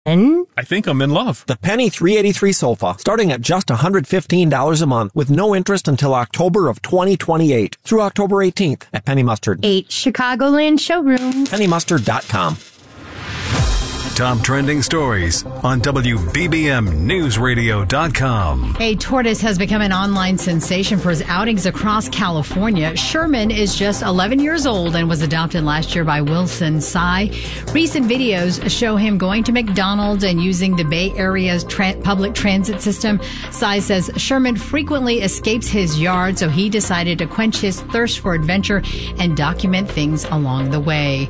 I think I'm in love. The Penny 383 sofa, starting at just $115 a month with no interest until October of 2028 through October 18th at Penny Mustard. 8 Chicagoland showrooms. PennyMustard.com. Top trending stories on WBBMNewsRadio.com. A tortoise has become an online sensation for his outings across California. Sherman is just 11 years old and was adopted last year by Wilson Tsai. Recent videos show him going to McDonald's and using the Bay Area's public transit system. Tsai says Sherman frequently escapes his yard, so he decided to quench his thirst for adventure and document things along the way.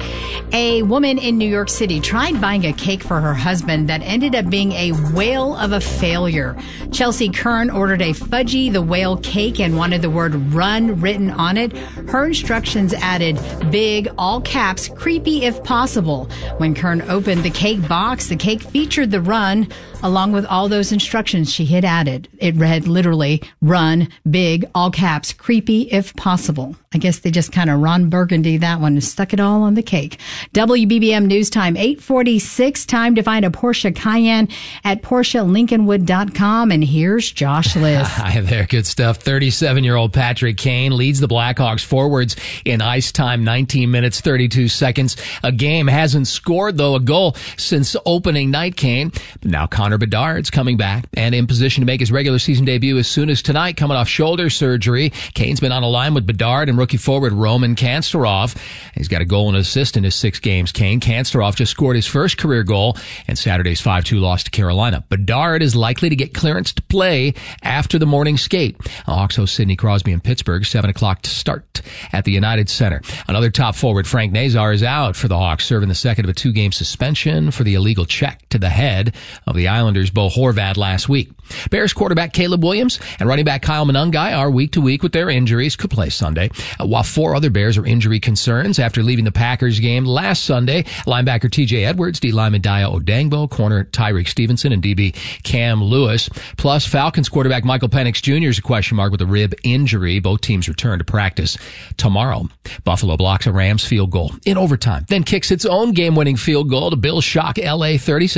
A woman in New York City tried buying a cake for her husband that ended up being a whale of a failure. Chelsea Kern ordered a Fudgy the Whale cake and wanted the word run written on it. Her instructions added big, all caps, creepy if possible. When Kern opened the cake box, the cake featured the run along with all those instructions she had added. It read literally run, big, all caps, creepy if possible. I guess they just kind of Ron Burgundy that one and stuck it all on the cake. WBBM News Time, 8:46. Time to find a Porsche Cayenne at PorscheLincolnwood.com. And here's Josh Liss. Hi there. Good stuff. 37-year-old Patrick Kane leads the Blackhawks forwards in ice time, 19 minutes, 32 seconds. A game. Hasn't scored, though, a goal since opening night, Kane. But now Connor Bedard's coming back and in position to make his regular season debut as soon as tonight, coming off shoulder surgery. Kane's been on a line with Bedard and rookie forward Roman Kansterov. He's got a goal and assist in his 6 games, Kane. Kansterov just scored his first career goal and Saturday's 5-2 loss to Carolina. Bedard is likely to get clearance to play after the morning skate. The Hawks host Sidney Crosby in Pittsburgh, 7 o'clock to start at the United Center. Another top forward, Frank Nazar, is out for the Hawks, serving the second of a 2-game suspension for the illegal check to the head of the Islanders' Bo Horvat last week. Bears quarterback Caleb Williams and running back Kyle Monangai are week to week with their injuries, could play Sunday, while 4 other Bears are injury concerns after leaving the Packers game last Sunday. Linebacker TJ Edwards, D lineman Daya Odangbo, corner Tyreek Stevenson, and DB Cam Lewis. Plus, Falcons quarterback Michael Penix Jr. is a question mark with a rib injury. Both teams return to practice tomorrow. Buffalo blocks a Rams field goal in overtime, then kicks its own game-winning field goal to Bills shock LA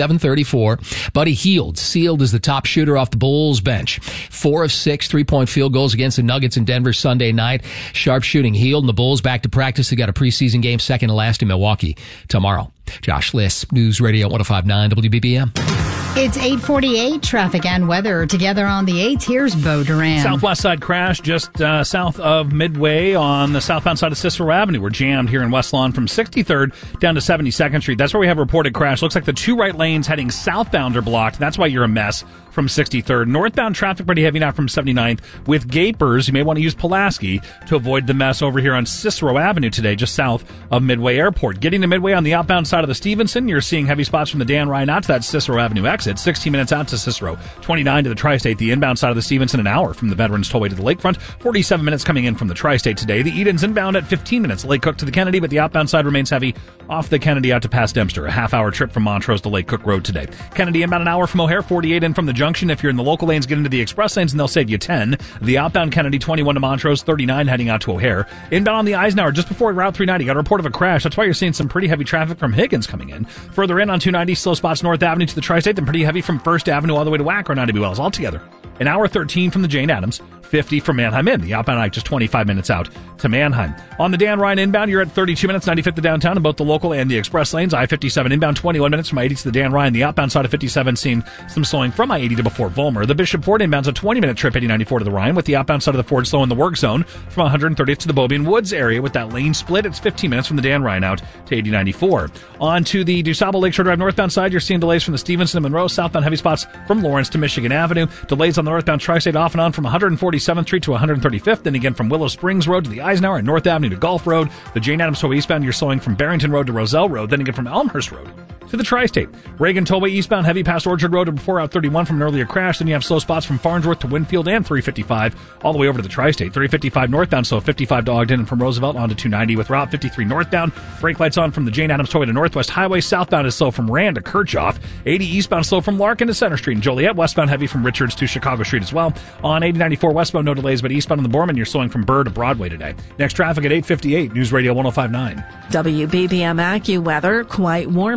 37-34. Buddy Hield sealed as the top shooter off the Bulls bench. 4 of 6 three-point field goals against the Nuggets in Denver Sunday night. Sharp shooting Hield and the Bulls back to practice. They got a preseason game second to last in Milwaukee tomorrow. Josh Liss, News Radio 105.9 WBBM. It's 8:48. Traffic and weather together on the 8th. Here's Bo Duran. Southwest side crash just south of Midway on the southbound side of Cicero Avenue. We're jammed here in West Lawn from 63rd down to 72nd Street. That's where we have a reported crash. Looks like the 2 right lanes heading southbound are blocked. That's why you're a mess from 63rd. Northbound traffic pretty heavy now from 79th with gapers. You may want to use Pulaski to avoid the mess over here on Cicero Avenue today, just south of Midway Airport. Getting to Midway on the outbound side of the Stevenson, you're seeing heavy spots from the Dan Ryan out to that Cicero Avenue exit. 16 minutes out to Cicero, 29 to the Tri-State. The inbound side of the Stevenson, an hour from the Veterans Tollway to the Lakefront. 47 minutes coming in from the Tri-State today. The Edens inbound at 15 minutes. Lake Cook to the Kennedy, but the outbound side remains heavy off the Kennedy out to past Dempster. A half-hour trip from Montrose to Lake Cook Road today. Kennedy inbound an hour from O'Hare, 48 in from the junction. If you're in the local lanes, get into the express lanes and they'll save you 10. The outbound Kennedy, 21 to Montrose, 39 heading out to O'Hare. Inbound on the Eisenhower just before Route 390. Got a report of a crash. That's why you're seeing some pretty heavy traffic from Higgins coming in. Further in on 290, slow spots North Avenue to the Tri-State, then pretty heavy from First Avenue all the way to Wacker on IB Wells altogether. An hour 13 from the Jane Addams, 50 from Manheim in. The outbound just 25 minutes out to Manheim. On the Dan Ryan inbound, you're at 32 minutes, 95th to downtown in both the local and the express lanes. I-57 inbound, 21 minutes from I-80 to the Dan Ryan. The outbound side of 57 seeing some slowing from I-80 to before Volmer. The Bishop Ford inbound's a 20-minute trip, 80-94 to the Ryan, with the outbound side of the Ford slow in the work zone from 130th to the Beaubien Woods area. With that lane split, it's 15 minutes from the Dan Ryan out to 80-94. On to the DuSable Lakeshore Drive northbound side, you're seeing delays from the Stevenson and Monroe. Southbound heavy spots from Lawrence to Michigan Avenue. Delays on the northbound Tri-State off and on from 147th Street to 135th, then again from Willow Springs Road to the Eisenhower and North Avenue to Gulf Road. The Jane Addams Tollway eastbound, you're slowing from Barrington Road to Roselle Road, then again from Elmhurst Road to the Tri-State. Reagan Tollway eastbound heavy past Orchard Road to before Route 31 from an earlier crash. Then you have slow spots from Farnsworth to Winfield and 355 all the way over to the Tri-State. 355 northbound, so 55 to Ogden and from Roosevelt on to 290 with Route 53 northbound. Brake lights on from the Jane Addams Tollway to Northwest Highway. Southbound is slow from Rand to Kirchhoff. 80 eastbound slow from Larkin to Center Street and Joliet. Westbound heavy from Richards to Chicago Street as well. On 8094 westbound, no delays, but eastbound on the Borman, you're slowing from Burr to Broadway today. Next traffic at 8:58, News Radio 105.9. WBBM AccuWeather, quite warm again today.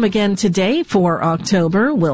today for October. We'll